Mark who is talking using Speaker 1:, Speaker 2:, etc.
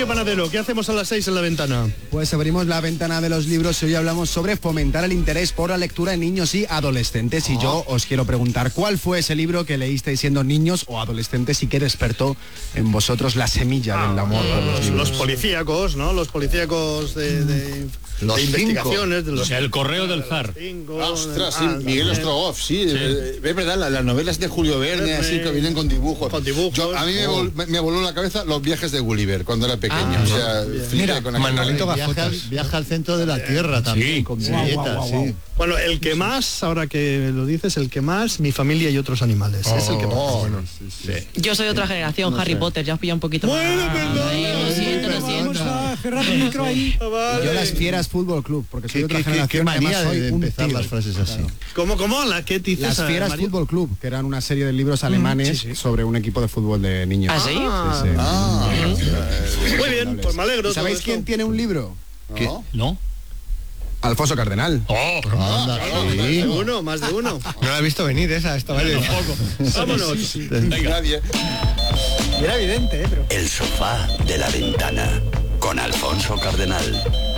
Speaker 1: Emilio Panadero, ¿qué hacemos a las 6 en la ventana?
Speaker 2: Pues abrimos la ventana de los libros y hoy hablamos sobre fomentar el interés por la lectura en niños y adolescentes. Y yo os quiero preguntar, ¿cuál fue ese libro que leísteis siendo niños o adolescentes y que despertó en vosotros la semilla del amor por los libros?
Speaker 1: Los policíacos, ¿no? Los policíacos de investigaciones.
Speaker 3: O sea, el correo del zar.
Speaker 4: Ostras, sí, Miguel Ostrogoff, sí. Es verdad, las novelas de Julio Verne, así que vienen con dibujos. A mí me voló la cabeza Los viajes de Gulliver cuando era pequeño. O sea,
Speaker 5: mira,
Speaker 4: Manolito
Speaker 5: viaja al centro de la Tierra también, con viñetas, sí.
Speaker 1: Bueno, el que más, ahora que lo dices, el que más, Mi familia y otros animales. Es el que más.
Speaker 4: Bueno,
Speaker 6: Yo soy de otra generación, Harry Potter, ya os pilla un poquito más. Lo siento.
Speaker 7: Cerrar el micro ahí.
Speaker 2: Yo Las Fieras Fútbol Club, porque soy de otra
Speaker 5: Qué
Speaker 2: generación.
Speaker 5: manía
Speaker 2: además soy
Speaker 5: de
Speaker 2: un
Speaker 5: empezar
Speaker 2: tigre.
Speaker 5: las frases así.
Speaker 1: ¿Cómo? ¿La qué dices?
Speaker 2: Las Fieras
Speaker 1: Mario?
Speaker 2: Fútbol Club, que eran una serie de libros alemanes sobre un equipo de fútbol de niños.
Speaker 6: ¿Ah, sí?
Speaker 1: Muy bien, pues me alegro.
Speaker 2: ¿Sabéis
Speaker 1: todo
Speaker 2: quién
Speaker 1: esto.
Speaker 2: tiene un libro?
Speaker 3: ¿No?
Speaker 2: Alfonso Cardenal.
Speaker 5: Anda, sí.
Speaker 1: Más de uno.
Speaker 5: No la he visto venir esa, vale.
Speaker 1: Vámonos.
Speaker 4: nadie.
Speaker 7: Era evidente, pero...
Speaker 8: El sofá de la ventana con Alfonso Cardenal.